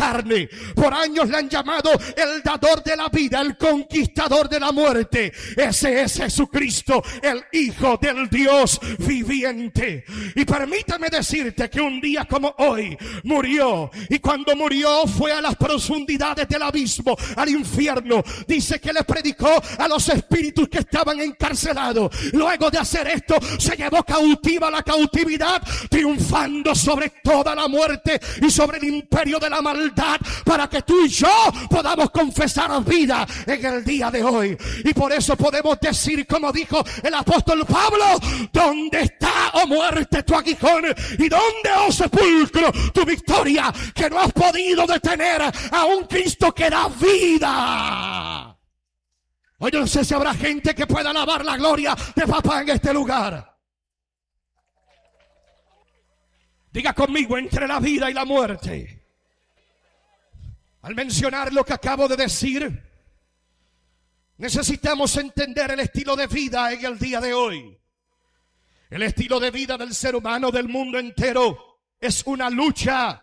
carne. Por años le han llamado el dador de la vida, el conquistador de la muerte. Ese es Jesucristo, el Hijo del Dios viviente. Y permítame decirte que un día como hoy murió, y cuando murió fue a las profundidades del abismo, al infierno. Dice que le predicó a los espíritus que estaban encarcelados. Luego de hacer esto, se llevó cautiva la cautividad, triunfando sobre toda la muerte y sobre el imperio de la maldad, para que tú y yo podamos confesar vida en el día de hoy. Y por eso podemos decir, como dijo el apóstol Pablo: ¿dónde está, oh muerte, tu aguijón? ¿Y dónde, oh sepulcro, tu victoria? Que no has podido detener a un Cristo que da vida. Hoy no sé si habrá gente que pueda alabar la gloria de papá en este lugar. Diga conmigo: entre la vida y la muerte. Al mencionar lo que acabo de decir, necesitamos entender el estilo de vida en el día de hoy. El estilo de vida del ser humano, del mundo entero, es una lucha